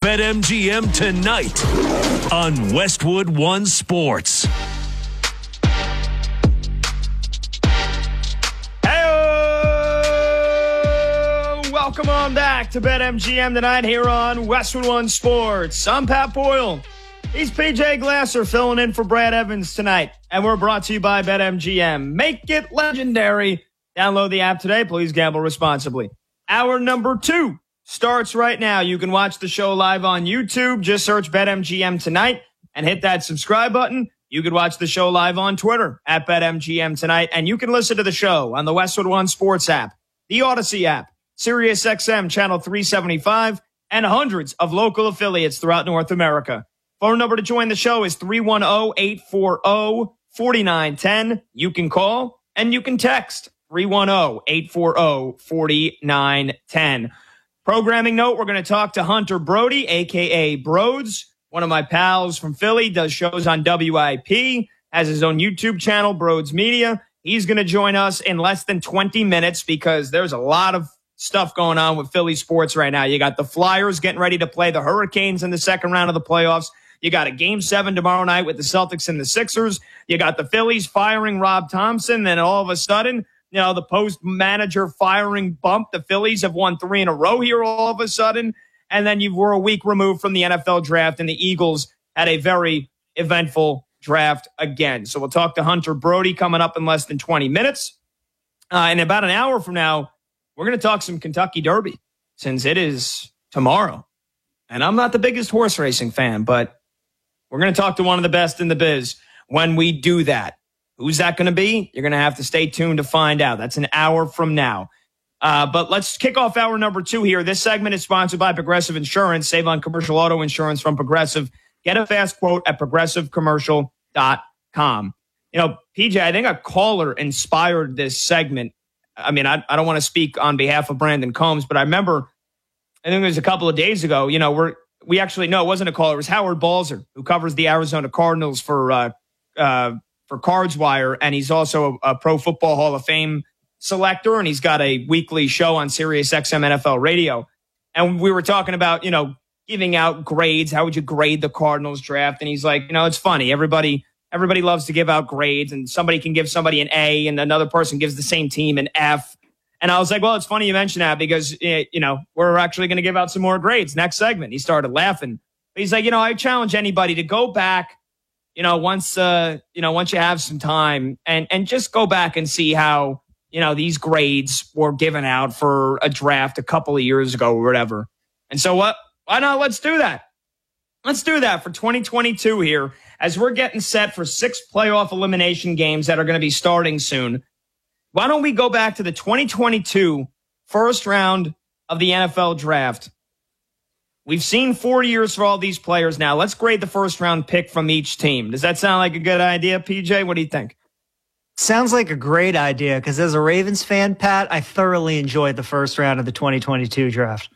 BetMGM tonight on Westwood One Sports. Welcome on back to BetMGM tonight here on Westwood One Sports. I'm Pat Boyle. He's PJ Glasser filling in for Brad Evans tonight. And we're brought to you by BetMGM. Make it legendary. Download the app today. Please gamble responsibly. Hour number 2 starts right now. You can watch the show live on YouTube. Just search BetMGM tonight and hit that subscribe button. You can watch the show live on Twitter at BetMGM tonight. And you can listen to the show on the Westwood One Sports app, the Odyssey app, SiriusXM Channel 375, and hundreds of local affiliates throughout North America. Phone number to join the show is 310-840-4910. You can call and you can text 310-840-4910. Programming note, we're going to talk to Hunter Brody, a.k.a. Broads, one of my pals from Philly, does shows on WIP, has his own YouTube channel, Broads Media. He's going to join us in less than 20 minutes because there's a lot of stuff going on with Philly sports right now. You got the Flyers getting ready to play the Hurricanes in the second round of the playoffs. You got a Game 7 tomorrow night with the Celtics and the Sixers. You got the Phillies firing Rob Thompson. Then all of a sudden, the post-manager firing bump. The Phillies have won 3 in a row here all of a sudden. And then you were a week removed from the NFL draft, and the Eagles had a very eventful draft again. So we'll talk to Hunter Brody coming up in less than 20 minutes. In about an hour from now, we're going to talk some Kentucky Derby since it is tomorrow. And I'm not the biggest horse racing fan, but we're going to talk to one of the best in the biz when we do that. Who's that going to be? You're going to have to stay tuned to find out. That's an hour from now. But let's kick off hour number 2 here. This segment is sponsored by Progressive Insurance. Save on commercial auto insurance from Progressive. Get a fast quote at progressivecommercial.com. PJ, I think a caller inspired this segment. I mean, I don't want to speak on behalf of Brandon Combs, but I remember, I think it was a couple of days ago, we actually, no, it wasn't a caller. It was Howard Balzer, who covers the Arizona Cardinals for Cards Wire, and he's also a Pro Football Hall of Fame selector, and he's got a weekly show on SiriusXM NFL Radio. And we were talking about, giving out grades. How would you grade the Cardinals draft? And he's like, it's funny. Everybody loves to give out grades, and somebody can give somebody an A and another person gives the same team an F. And I was like, well, it's funny you mention that because, we're actually going to give out some more grades next segment. He started laughing. But he's like, I challenge anybody to go back, once you have some time and just go back and see how, these grades were given out for a draft a couple of years ago or whatever. And so why not? Let's do that. Let's do that for 2022 here as we're getting set for 6 playoff elimination games that are going to be starting soon. Why don't we go back to the 2022 first round of the NFL draft? We've seen 4 years for all these players now. Let's grade the first round pick from each team. Does that sound like a good idea, PJ? What do you think? Sounds like a great idea because as a Ravens fan, Pat, I thoroughly enjoyed the first round of the 2022 draft.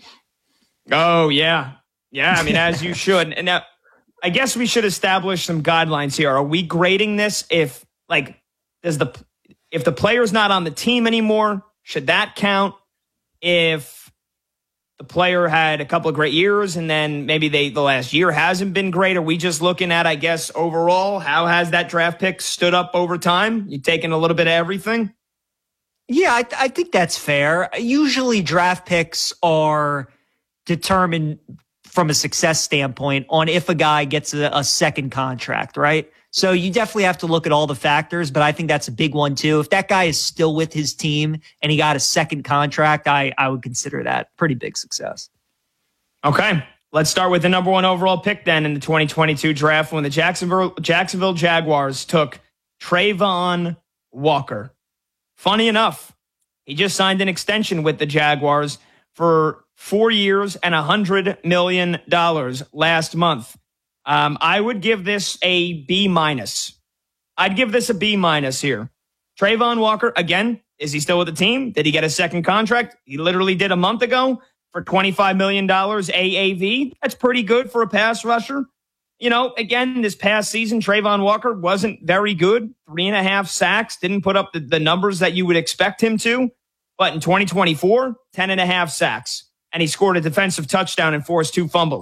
Oh, yeah. Yeah, I mean, as you should. And now, I guess we should establish some guidelines here. Are we grading this if the player's not on the team anymore? Should that count? If the player had a couple of great years and then maybe the last year hasn't been great, are we just looking at, I guess, overall, how has that draft pick stood up over time? You taking a little bit of everything? Yeah, I think that's fair. Usually draft picks are determined from a success standpoint on if a guy gets a second contract, right? So you definitely have to look at all the factors, but I think that's a big one too. If that guy is still with his team and he got a second contract, I would consider that pretty big success. Okay, let's start with the number 1 overall pick then in the 2022 draft when the Jacksonville Jaguars took Travon Walker. Funny enough, he just signed an extension with the Jaguars for 4 years and $100 million last month. I would give this a B-. I'd give this a B- here. Travon Walker, again, is he still with the team? Did he get a second contract? He literally did a month ago for $25 million AAV. That's pretty good for a pass rusher. Again, this past season, Travon Walker wasn't very good. 3.5 sacks, didn't put up the numbers that you would expect him to. But in 2024, 10.5 sacks. And he scored a defensive touchdown and forced 2 fumbles.